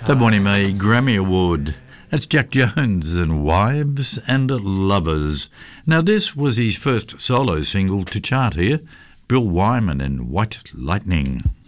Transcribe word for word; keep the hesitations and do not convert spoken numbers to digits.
That won him a Grammy Award. That's Jack Jones and Wives and Lovers. Now this was his first solo single to chart here, Bill Wyman and White Lightning.